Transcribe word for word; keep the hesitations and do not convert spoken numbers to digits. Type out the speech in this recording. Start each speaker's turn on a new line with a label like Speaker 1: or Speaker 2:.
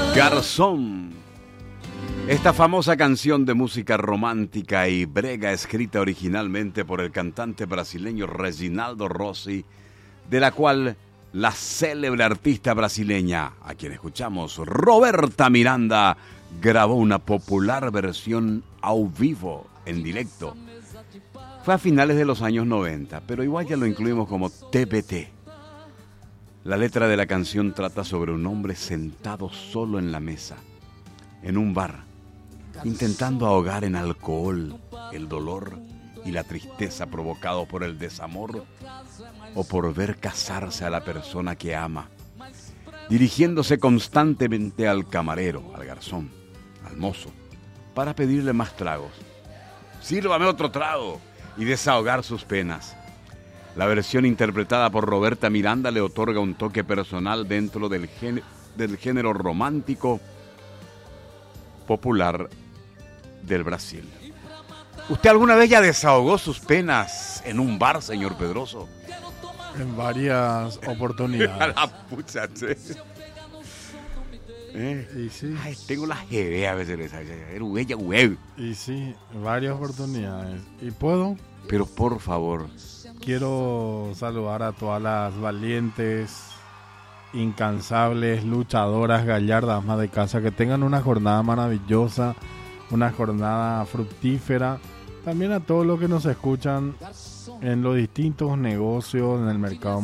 Speaker 1: Garzón. Esta famosa canción de música romántica y brega escrita originalmente por el cantante brasileño Reginaldo Rossi, de la cual la célebre artista brasileña, a quien escuchamos, Roberta Miranda, grabó una popular versión au vivo, en directo. Fue a finales de los años noventa, pero igual ya lo incluimos como T B T. La letra de la canción trata sobre un hombre sentado solo en la mesa, en un bar, intentando ahogar en alcohol el dolor y la tristeza provocado por el desamor o por ver casarse a la persona que ama, dirigiéndose constantemente al camarero, al garzón, al mozo, para pedirle más tragos. Sírvame otro trago y desahogar sus penas. La versión interpretada por Roberta Miranda le otorga un toque personal dentro del género, del género romántico popular del Brasil. ¿Usted alguna vez ya desahogó sus penas en un bar, señor Pedroso?
Speaker 2: En varias oportunidades.
Speaker 1: A la pucha, ¿sí? ¿Eh?
Speaker 2: Y sí.
Speaker 1: Ay, tengo la G B a veces. Era huella web.
Speaker 2: Y sí, varias oportunidades. ¿Y puedo?
Speaker 1: Pero por favor.
Speaker 2: Quiero saludar a todas las valientes, incansables, luchadoras, gallardas amas de casa, que tengan una jornada maravillosa, una jornada fructífera. También a todos los que nos escuchan en los distintos negocios, en el mercado